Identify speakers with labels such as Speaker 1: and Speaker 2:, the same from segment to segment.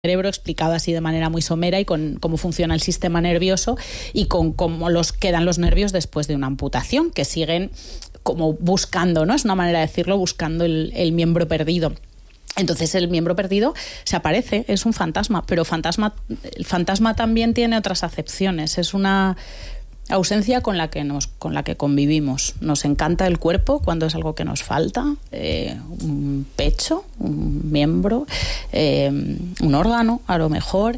Speaker 1: cerebro explicado así de manera muy somera y con cómo funciona el sistema nervioso y con cómo quedan los nervios después de una amputación, que siguen como buscando, ¿no? Es una manera de decirlo, buscando el miembro perdido. Entonces el miembro perdido se aparece, es un fantasma, pero el fantasma también tiene otras acepciones, es una ausencia con la que convivimos. Nos encanta el cuerpo cuando es algo que nos falta, un pecho, un miembro, un órgano a lo mejor,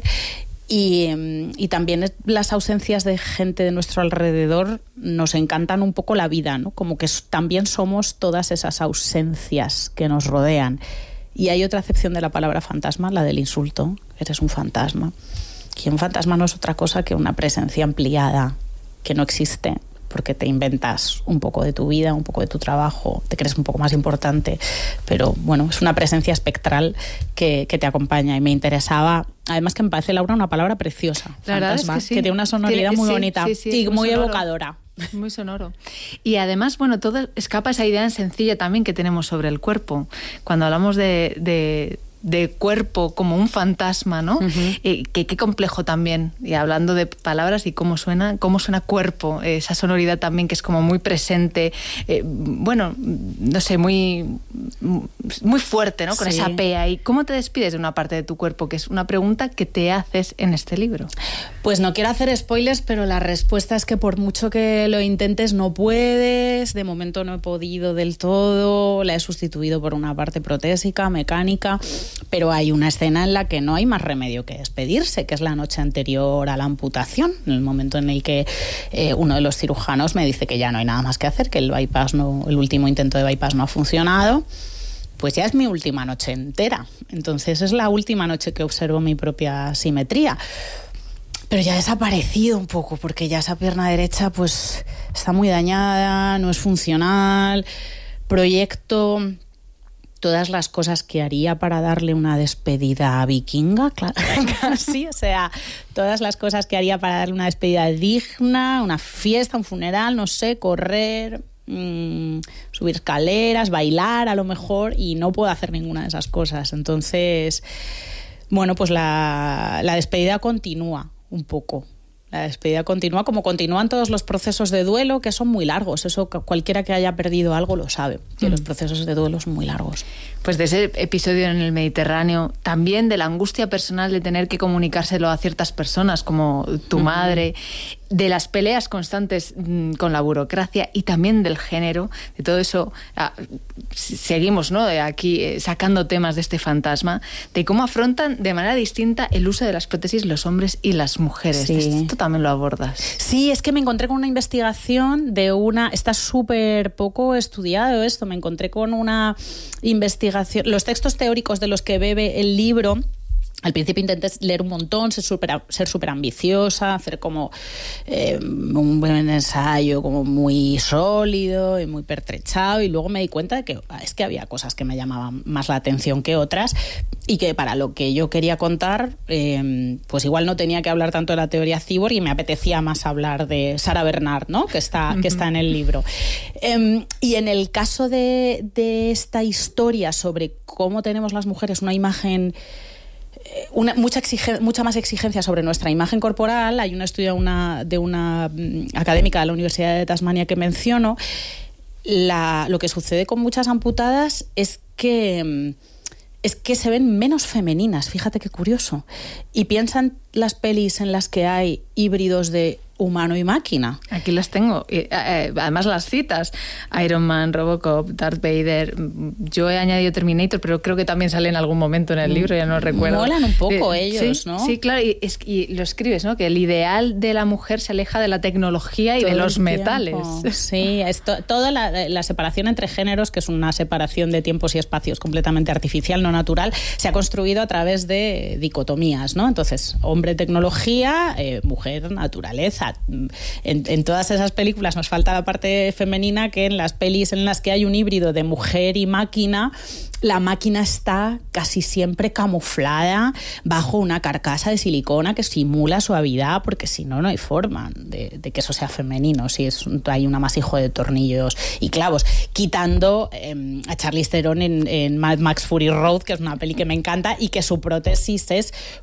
Speaker 1: y también las ausencias de gente de nuestro alrededor nos encantan un poco la vida, ¿no? Como que también somos todas esas ausencias que nos rodean. Y hay otra acepción de la palabra fantasma, la del insulto. Eres un fantasma. Y un fantasma no es otra cosa que una presencia ampliada que no existe, porque te inventas un poco de tu vida, un poco de tu trabajo, te crees un poco más importante, pero bueno, es una presencia espectral que te acompaña. Y me interesaba, además que me parece, Laura, una palabra preciosa,
Speaker 2: la
Speaker 1: fantasma,
Speaker 2: verdad es que, sí,
Speaker 1: que tiene una sonoridad muy bonita y muy
Speaker 2: sonoro,
Speaker 1: evocadora.
Speaker 2: Muy sonoro. Y además, bueno, todo escapa esa idea sencilla también que tenemos sobre el cuerpo. Cuando hablamos de cuerpo como un fantasma, ¿no? Qué complejo también. Y hablando de palabras y cómo suena cuerpo, esa sonoridad también que es como muy presente, bueno, no sé, muy fuerte, ¿no? Con esa pea. ¿Y cómo te despides de una parte de tu cuerpo? Que es una pregunta que te haces en este libro.
Speaker 1: Pues no quiero hacer spoilers, pero la respuesta es que por mucho que lo intentes no puedes. De momento no he podido del todo. La he sustituido por una parte protésica, mecánica. Pero hay una escena en la que no hay más remedio que despedirse, que es la noche anterior a la amputación, en el momento en el que uno de los cirujanos me dice que ya no hay nada más que hacer, que el último intento de bypass no ha funcionado. Pues ya es mi última noche entera. Entonces es la última noche que observo mi propia simetría. Pero ya ha desaparecido un poco, porque ya esa pierna derecha pues está muy dañada, no es funcional. Proyecto todas las cosas que haría para darle una despedida vikinga, casi, o sea, todas las cosas que haría para darle una despedida digna, una fiesta, un funeral, no sé, correr, subir escaleras, bailar a lo mejor, y no puedo hacer ninguna de esas cosas. Entonces, bueno, pues la despedida continúa un poco. La despedida continúa como continúan todos los procesos de duelo, que son muy largos. Eso cualquiera que haya perdido algo lo sabe, que los procesos de duelo son muy largos.
Speaker 2: Pues de ese episodio en el Mediterráneo, también de la angustia personal de tener que comunicárselo a ciertas personas, como tu madre, de las peleas constantes con la burocracia y también del género, de todo eso. Seguimos, ¿no?, aquí sacando temas de este fantasma, de cómo afrontan de manera distinta el uso de las prótesis los hombres y las mujeres.
Speaker 1: Sí.
Speaker 2: Esto también lo abordas.
Speaker 1: Sí, es que me encontré con una investigación está súper poco estudiado esto, me encontré con una investigación, los textos teóricos de los que bebe el libro. Al principio intenté leer un montón, ser súper ambiciosa, hacer como un buen ensayo, como muy sólido y muy pertrechado, y luego me di cuenta de que es que había cosas que me llamaban más la atención que otras, y que para lo que yo quería contar, pues igual no tenía que hablar tanto de la teoría cyborg y me apetecía más hablar de Sarah Bernhardt, ¿no?, que está en el libro. Y en el caso de esta historia sobre cómo tenemos las mujeres una imagen, mucha más exigencia sobre nuestra imagen corporal. Hay un estudio de una académica de la Universidad de Tasmania que menciono. Lo que sucede con muchas amputadas es que se ven menos femeninas, fíjate qué curioso. Y piensan las pelis en las que hay híbridos de humano y máquina.
Speaker 2: Aquí las tengo. Además las citas. Iron Man, Robocop, Darth Vader. Yo he añadido Terminator, pero creo que también sale en algún momento en el libro, ya no recuerdo.
Speaker 1: Molan un poco ellos,
Speaker 2: sí,
Speaker 1: ¿no?
Speaker 2: Sí, claro. Y lo escribes, ¿no?, que el ideal de la mujer se aleja de la tecnología y todo de los metales.
Speaker 1: Sí, toda la separación entre géneros, que es una separación de tiempos y espacios completamente artificial, no natural, se ha construido a través de dicotomías, ¿no? Entonces, hombre, tecnología, mujer, naturaleza. sea, en todas esas películas nos falta la parte femenina, que en las pelis en las que hay un híbrido de mujer y máquina, la máquina está casi siempre camuflada bajo una carcasa de silicona que simula suavidad, porque si no, no hay forma de que eso sea femenino, si hay un amasijo de tornillos y clavos, quitando a Charlize Theron en Mad Max Fury Road, que es una peli que me encanta y que su prótesis es